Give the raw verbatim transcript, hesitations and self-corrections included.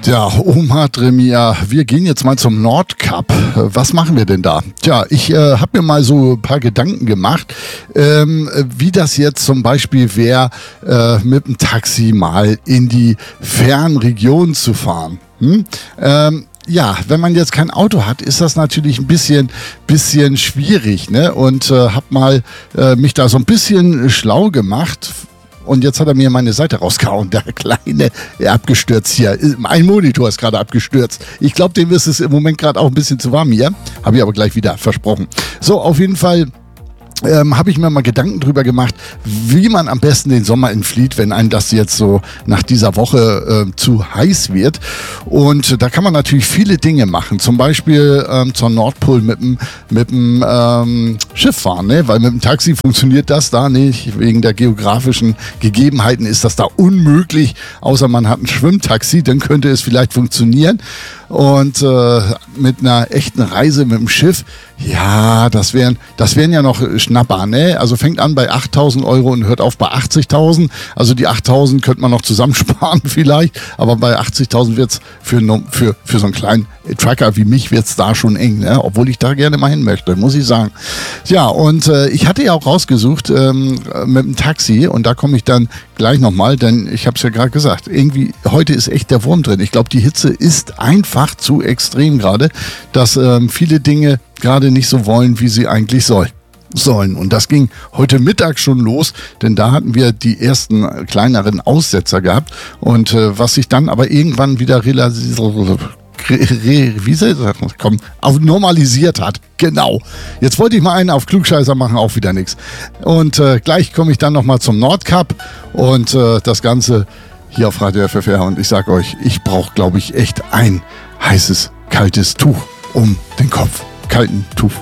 Ja, Oma Dremia, wir gehen jetzt mal zum Nordkap. Was machen wir denn da? Tja, ich äh, habe mir mal so ein paar Gedanken gemacht, ähm, wie das jetzt zum Beispiel wäre, äh, mit dem Taxi mal in die fernen Regionen zu fahren. Hm? Ähm, Ja, wenn man jetzt kein Auto hat, ist das natürlich ein bisschen, bisschen schwierig, ne? Und äh, habe mal äh, mich da so ein bisschen schlau gemacht. Und jetzt hat er mir meine Seite rausgehauen, der kleine, abgestürzt hier. Mein Monitor ist gerade abgestürzt. Ich glaube, dem ist es im Moment gerade auch ein bisschen zu warm hier. Habe ich aber gleich wieder versprochen. So, auf jeden Fall ähm, habe ich mir mal Gedanken drüber gemacht, wie man am besten den Sommer entflieht, wenn einem das jetzt so nach dieser Woche äh, zu heiß wird. Und da kann man natürlich viele Dinge machen. Zum Beispiel ähm, zur Nordpol mit dem mit dem ähm, Schiff fahren, ne? Weil mit dem Taxi funktioniert das da nicht. Wegen der geografischen Gegebenheiten ist das da unmöglich. Außer man hat ein Schwimmtaxi, dann könnte es vielleicht funktionieren. Und äh, mit einer echten Reise mit dem Schiff, ja, das wären, das wären ja noch Schnapper, ne? Also fängt an bei achttausend Euro und hört auf bei achtzigtausend. Also die achttausend könnte man noch zusammensparen vielleicht, aber bei achtzigtausend wird's für, für, für so einen kleinen Trucker wie mich wird's da schon eng, ne? Obwohl ich da gerne mal hin möchte, muss ich sagen. Ja, und äh, ich hatte ja auch rausgesucht ähm, mit dem Taxi und da komme ich dann gleich nochmal, denn ich habe es ja gerade gesagt, irgendwie heute ist echt der Wurm drin. Ich glaube, die Hitze ist einfach zu extrem gerade, dass ähm, viele Dinge gerade nicht so wollen, wie sie eigentlich soll, sollen. Und das ging heute Mittag schon los, denn da hatten wir die ersten kleineren Aussetzer gehabt. Und äh, was sich dann aber irgendwann wieder realisiert, wie soll ich kommen, auf normalisiert hat. Genau. Jetzt wollte ich mal einen auf Klugscheißer machen, auch wieder nichts. Und äh, gleich komme ich dann nochmal zum Nordkap und äh, das Ganze hier auf Radio F F R. Und ich sage euch, ich brauche, glaube ich, echt ein heißes, kaltes Tuch um den Kopf. Kalten Tuch